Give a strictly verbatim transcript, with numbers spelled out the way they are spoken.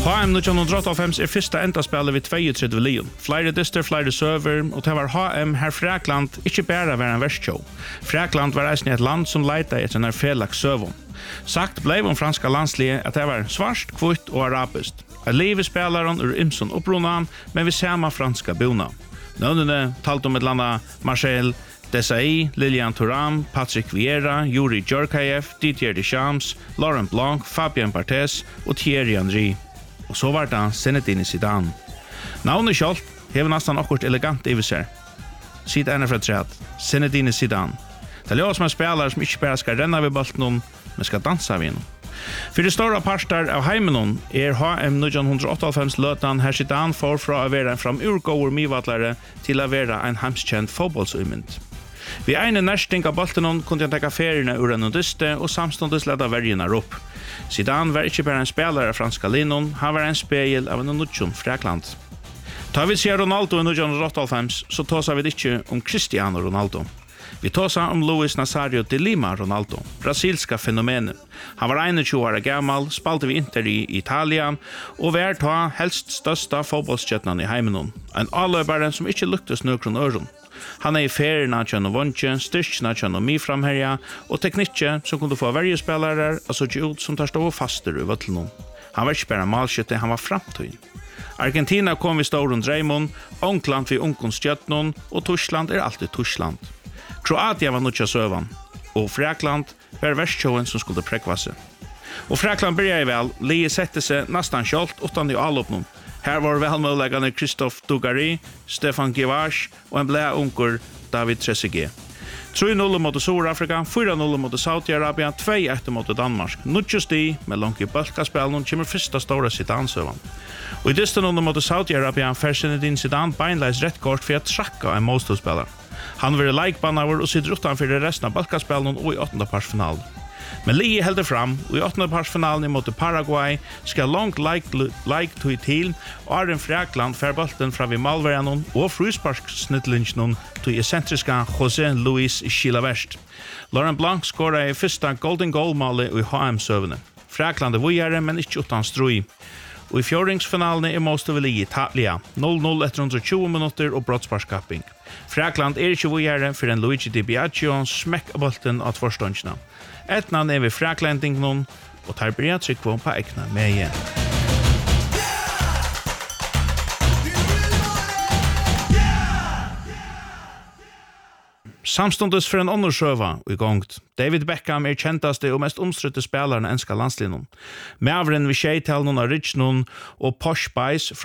H M nittonhundraåttaoghálvfems er fyrsta endaspillet ved tveiogtretivu lion. Flere dyster, flere server, og det var H M her Frakland ikke bare var en verstshow. Frakland var eisen et land som leita etter en felags søvn. Sagt ble om franska landslige at det var svart, kvitt og arabist. At livet spelaren ur Imson opprunna, men vi samme franska bona. Nøvnene talte om et landa Marcel Desailly, Lilian Thuram, Patrick Vieira, Yuri Djorkaeff, Didier Deschamps, Laurent Blanc, Fabien Barthez og Thierry Henry. Og så var det Zinedine Zidane. Navnet kjolt hever nesten akkurat elegant i seg. Sitt ene fra træt, Zinedine Zidane. Det er som en spelare som ikke bare skal renne ved bolten, men skal dansa ved den. For de store parter av heimen er H M nittonhundraåttaoghálvfems løtan her Zidane får fra å være en framurgåer myvatlare til å være en hemskjent fotbollsumynd. Vi ene nærsting av bolten kunne han tekka feriene ur en nudiste og samståndes leda vergene opp. Zidane var ikke bare en spelare av franska linon, han var en spegel av en nudjon Frakland. Ta vi sier Ronaldo i nittonhundraåttaoghálvfems, så tåsa vi ikke om Cristiano Ronaldo. Vi tåsa om Luis Nazario de Lima Ronaldo, brasilska fenomenet. Han var tjugoen år gammal, spalte vi Inter i Italia, og var ta helst størsta fotbollskjøtnan i heimenon. En alløybare som ikke luktes nøkron øron. Han er i ferien av kjønn og vondje, styrkjen av kjønn og miframherja, og teknikkje som kunne få vergespelare og så ikke ut som tar stå faster i vøtlenon. Han var ikke bare malskytte, han var framtøyen. Argentina kom vi stor rundt Raymond, Ångland vi Unkons Stjøtnon, og Tyskland er alltid Tyskland. Kroatia var nutja søvan, og Frakland var verstshowen som skulle prekva seg. Og Frakland byrja i vel, Lie sette seg nastan kjolt utan i allopnon. Her var velmølegane Christophe Dugarry, Stefan Givage og en blea unker David Trezeguet. tre noll mot Sør-Afrika, fire noll mot Saudi-Arabia, to ett mot Danmark. Nutjust i, med langt i bølkaspelen, kommer første store Zidane-søvann. Og i diste noll mot Saudi-Arabia fer Zinedine Zidane beinleis rett kort for å trakka en motståsspiller. Han var leikbannaver og sitter utanfor resten av bølkaspelen og i åttendepartsfinalen. Men Lie heldur fram, og i åttendepartsfinalen mot Paraguay skal langt like to til, og Arjen Frakland fer bolten fra vi malverjanon og frusparksnittlingen til esentriska José Luis Chilavert. Laurent Blanc skåra i fyrsta golden goal-målet i H M-søvene. Frakland er vujere, men ikke utan strui. Og i fjordingsfinalen er måste vi ligge Italia, noll noll etter hundre og tjue minutter og brottsparskapping. Frakland er ikke vujere for en Luigi Di Biagio smekk av bolten av tvorståndsna. Etnan er vi Fraklandingen, og tar bryr trykvo på ekna med igjen. Samstundes for en undersøva i gongt. David Beckham er kjentaste og mest omstridte spelaren enska landslinjen. Mavren vi skjeitel noen av Richnon og Posh Spice